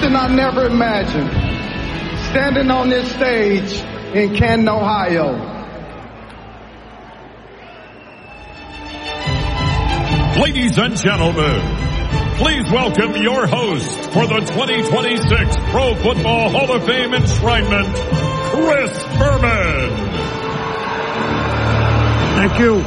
something I never imagined. Standing on this stage in Canton, Ohio. Ladies and gentlemen, please welcome your host for the 2026 Pro Football Hall of Fame enshrinement, Chris Berman. Thank you.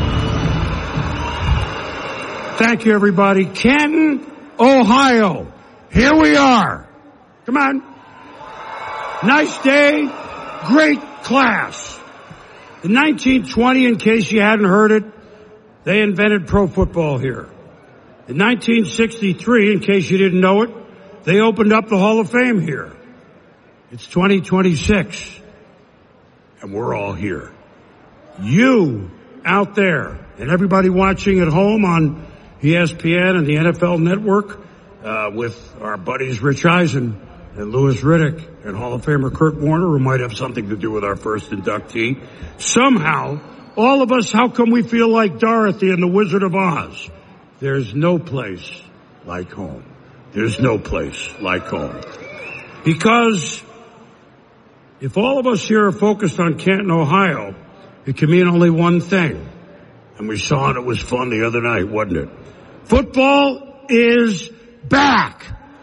Thank you, everybody. Canton, Ohio. Here we are. Come on. Nice day. Great class. In 1920, in case you hadn't heard it, they invented pro football here. In 1963, in case you didn't know it, they opened up the Hall of Fame here. It's 2026, and we're all here. You out there, and everybody watching at home on ESPN and the NFL Network, with our buddies Rich Eisen and Louis Riddick and Hall of Famer Kurt Warner, who might have something to do with our first inductee. Somehow, all of us, how come we feel like Dorothy and the Wizard of Oz? There's no place like home. There's no place like home. Because if all of us here are focused on Canton, Ohio, it can mean only one thing. And we saw it was fun the other night, wasn't it? Football is back.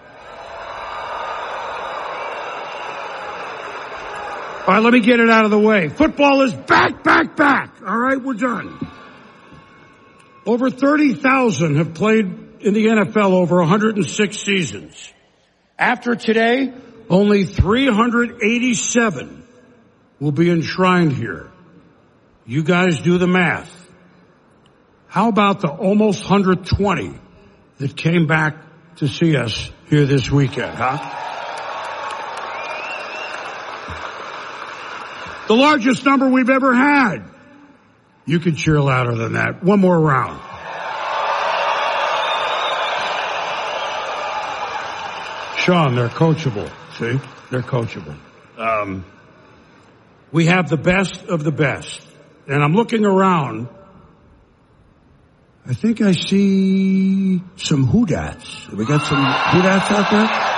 All right, let me get it out of the way. Football is back. All right, we're done. Over 30,000 have played in the NFL over 106 seasons. After today, only 387 will be enshrined here. You guys do the math. How about the almost 120 that came back to see us here this weekend, huh? The largest number we've ever had. You can cheer louder than that. One more round. Sean, they're coachable. See? They're coachable. We have the best of the best. And I'm looking around. I think I see some Whodats. Have we got some Whodats out there?